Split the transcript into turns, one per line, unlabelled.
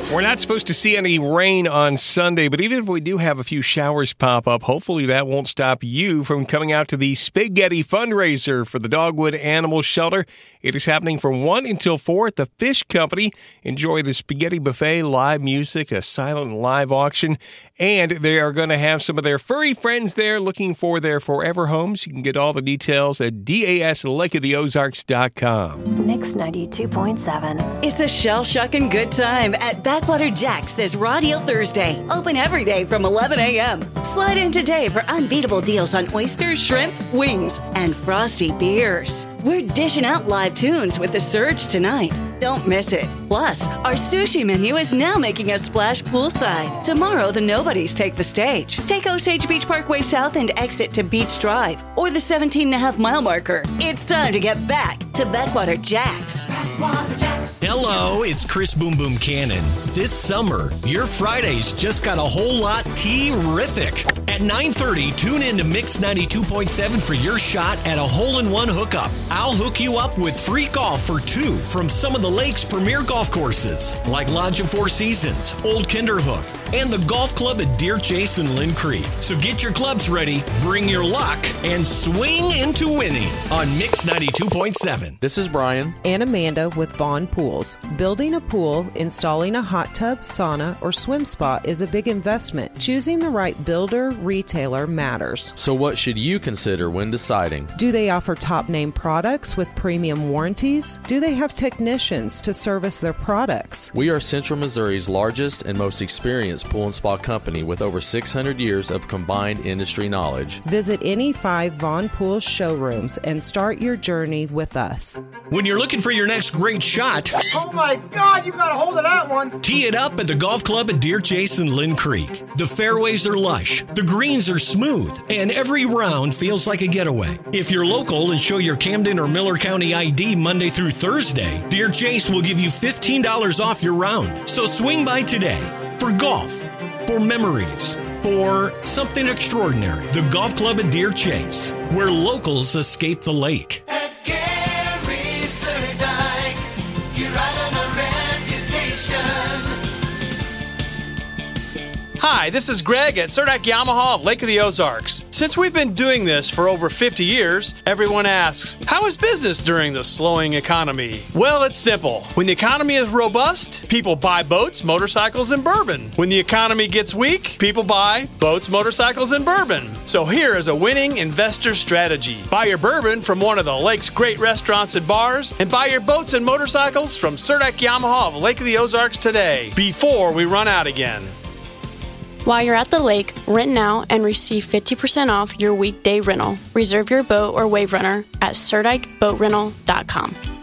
We're not supposed to see any rain on Sunday, but even if we do have a few showers pop up, hopefully that won't stop you from coming out to the Spaghetti fundraiser for the Dogwood Animal Shelter. It is happening from 1 until 4 at the Fish Company. Enjoy the spaghetti buffet, live music, a silent live auction, and they are going to have some of their furry friends there looking for their forever homes. You can get all the details at daslakeoftheozarks.com.
Mix 92.7.
It's a shell-shucking good time at Backwater Jack's this Raw Deal Thursday. Open every day from 11 a.m. Slide in today for unbeatable deals on oysters, shrimp, wings, and frosty beers. We're dishing out live tunes with The Surge tonight. Don't miss it. Plus, our sushi menu is now making a splash poolside. Tomorrow, the Nobodies take the stage. Take Osage Beach Parkway South and exit to Beach Drive or the 17.5-mile marker. It's time to get back to Backwater Jack's.
Hello, it's Chris Boom Boom Cannon. This summer, your Fridays just got a whole lot terrific. At 9:30, tune in to Mix 92.7 for your shot at a hole-in-one hookup. I'll hook you up with free golf for two from some of the lake's premier golf courses, like Lodge of Four Seasons, Old Kinderhook, and the golf club at Deer Chase and Lynn Creek. So get your clubs ready, bring your luck, and swing into winning on Mix 92.7.
This is Brian
and Amanda with Vaughn Pools. Building a pool, installing a hot tub, sauna, or swim spa is a big investment. Choosing the right builder, retailer matters.
So what should you consider when deciding?
Do they offer top-name products with premium warranties? Do they have technicians to service their products?
We are Central Missouri's largest and most experienced pool and spa company with over 600 years of combined industry knowledge.
Visit any 5 Vaughn Pools showrooms and start your journey with us.
When you're looking for your next great shot,
oh my God, you got a hold of that one.
Tee it up at the golf club at Deer Chase and Lynn Creek. The fairways are lush, the greens are smooth, and every round feels like a getaway. If you're local and show your Camden or Miller County ID Monday through Thursday, Deer Chase will give you $15 off your round. So swing by today for golf, for memories, for something extraordinary. The Golf Club at Deer Chase, where locals escape the lake.
At Gary Surdike, you ride on a reputation.
Hi, this is Greg at Surdike Yamaha of Lake of the Ozarks. Since we've been doing this for over 50 years, everyone asks, how is business during the slowing economy? Well, it's simple. When the economy is robust, people buy boats, motorcycles, and bourbon. When the economy gets weak, people buy boats, motorcycles, and bourbon. So here is a winning investor strategy. Buy your bourbon from one of the lake's great restaurants and bars, and buy your boats and motorcycles from Surdike Yamaha of Lake of the Ozarks today, before we run out again.
While you're at the lake, rent now and receive 50% off your weekday rental. Reserve your boat or wave runner at SurdikeBoatRental.com.